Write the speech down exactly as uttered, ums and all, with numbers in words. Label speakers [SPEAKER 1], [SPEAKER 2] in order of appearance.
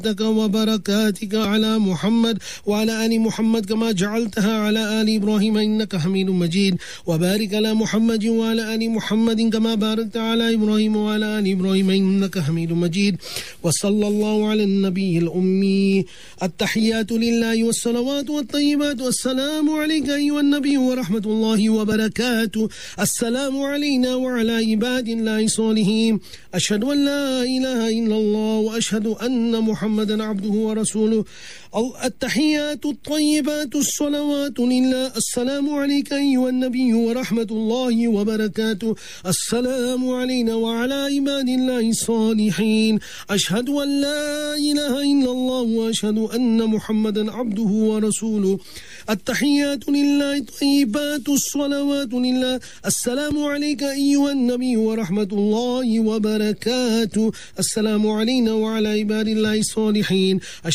[SPEAKER 1] وبركاتك على محمد وعلى آل محمد كما جعلتها على آل إبراهيم إنك حميد مجيد وبارك على محمد وعلى آل محمد كما باركت على إبراهيم وعلى آل إبراهيم إنك حميد مجيد وصلى الله على النبي الأمي. التحيات لله والصلوات والطيبات والسلام عليك أيها النبي ورحمة الله وبركاته. السلام علينا وعلى عباد الله الصالحين. أشهد أن لا إله إلا الله وأشهد أن محمدا عبده ورسوله. التحيات الطيبات الصلوات لله. السلام عليك أيها النبي ورحمة الله وبركاته. السلام علينا وعلى عباد الله الصالحين. أشهد أن لا إله إلا الله وأشهد أن محمدا عبده ورسوله. التحيات لله الطيبات الصلوات لله. السلام عليك أيها النبي ورحمة الله وبركاته. السلام علينا وعلى عباد الله الصالحين.